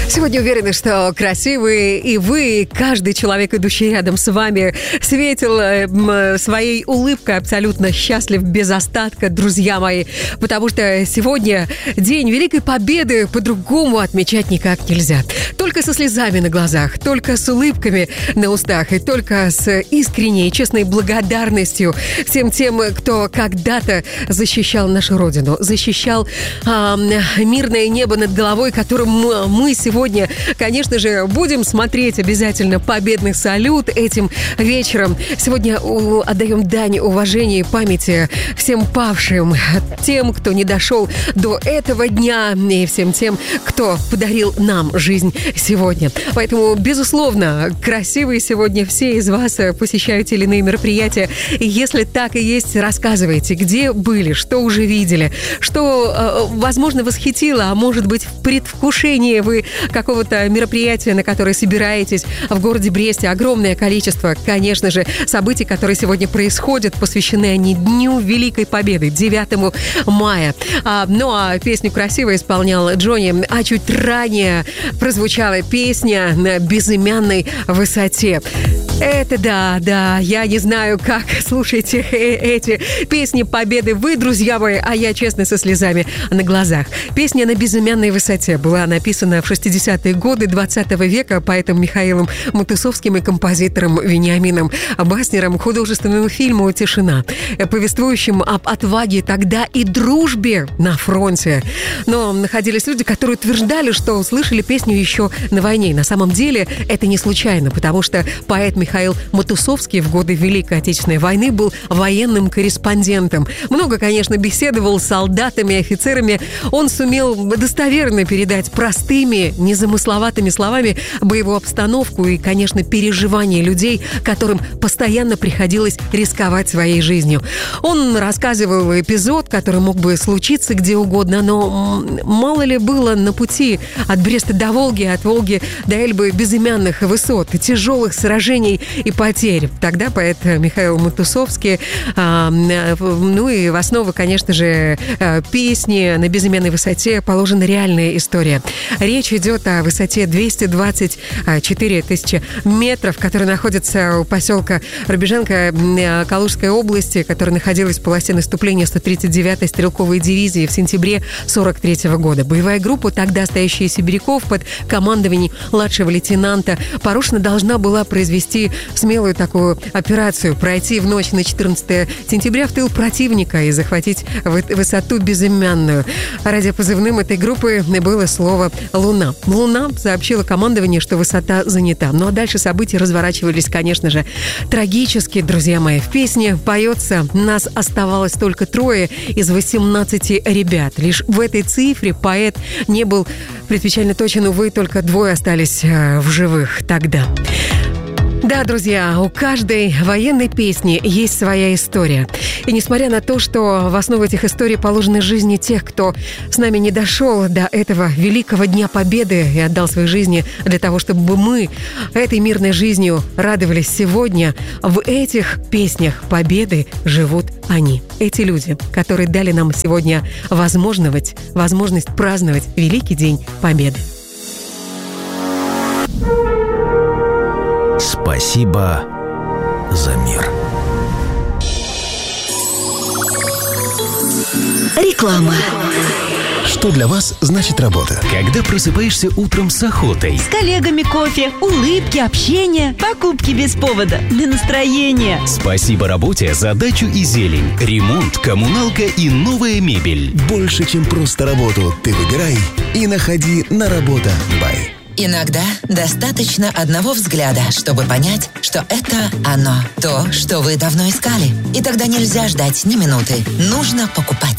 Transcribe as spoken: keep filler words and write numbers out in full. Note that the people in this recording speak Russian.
Сегодня уверены, что красивые и вы, каждый человек, идущий рядом с вами, светил э, своей улыбкой, абсолютно счастлив, без остатка, друзья мои. Потому что сегодня День Великой Победы, по-другому отмечать никак нельзя. Только со слезами на глазах, только с улыбками на устах и только с искренней и честной благодарностью всем тем, кто когда-то защищал нашу Родину, защищал э, мирное небо над головой, которым мы сегодня Сегодня, конечно же, будем смотреть обязательно победный салют этим вечером. Сегодня отдаем дань уважения и памяти всем павшим, тем, кто не дошел до этого дня, и всем тем, кто подарил нам жизнь сегодня. Поэтому, безусловно, красивые сегодня все из вас посещают те или иные мероприятия. И если так и есть, рассказывайте, где были, что уже видели, что, возможно, восхитило, а может быть, в предвкушении вы какого-то мероприятия, на которое собираетесь в городе Бресте. Огромное количество, конечно же, событий, которые сегодня происходят, посвящены они Дню Великой Победы, девятому мая. А, ну а песню красиво исполнял Джонни, а чуть ранее прозвучала песня на безымянной высоте. Это да, да, я не знаю, как слушаете эти песни победы вы, друзья мои, а я, честно, со слезами на глазах. Песня «На безымянной высоте» была написана в шестидесятые годы двадцатого века поэтом Михаилом Матусовским и композитором Вениамином Баснером к художественному фильму «Тишина», повествующим об отваге тогда и дружбе на фронте. Но находились люди, которые утверждали, что услышали песню еще на войне. И на самом деле это не случайно, потому что поэт Михаил Михаил Матусовский в годы Великой Отечественной войны был военным корреспондентом. Много, конечно, беседовал с солдатами, офицерами. Он сумел достоверно передать простыми, незамысловатыми словами боевую обстановку и, конечно, переживания людей, которым постоянно приходилось рисковать своей жизнью. Он рассказывал эпизод, который мог бы случиться где угодно, но мало ли было на пути от Бреста до Волги, от Волги до Эльбы безымянных высот, тяжелых сражений и потерь. Тогда поэт Михаил Матусовский, а, ну и в основу, конечно же, песни «На безымянной высоте» положена реальная история. Речь идет о высоте двести двадцать четыре тысячи метров, которая находится у поселка Рубеженко Калужской области, которая находилась в полосе наступления сто тридцать девятой стрелковой дивизии в сентябре сорок третьего года. Боевая группа, тогда стоящая сибиряков под командованием младшего лейтенанта Порошина, должна была произвести смелую такую операцию, пройти в ночь на четырнадцатое сентября в тыл противника и захватить высоту безымянную. Радиопозывным этой группы было слово «Луна». «Луна» сообщила командованию, что высота занята. Ну а дальше события разворачивались, конечно же, трагически, друзья мои. В песне поется «Нас оставалось только трое из восемнадцати ребят». Лишь в этой цифре поэт не был предпечально точен, увы, только двое остались в живых тогда. Да, друзья, у каждой военной песни есть своя история. И несмотря на то, что в основу этих историй положены жизни тех, кто с нами не дошел до этого великого Дня Победы и отдал свои жизни для того, чтобы мы этой мирной жизнью радовались сегодня, в этих песнях победы живут они. Эти люди, которые дали нам сегодня возможность, возможность праздновать Великий День Победы. Спасибо за мир. Реклама. Что для вас значит работа? Когда просыпаешься утром с охотой. С коллегами кофе, улыбки, общение, покупки без повода, для настроения. Спасибо работе за дачу и зелень, ремонт, коммуналка и новая мебель. Больше, чем просто работу, ты выбирай и находи на работа бай. Иногда достаточно одного взгляда, чтобы понять, что это оно, то, что вы давно искали. И тогда нельзя ждать ни минуты. Нужно покупать.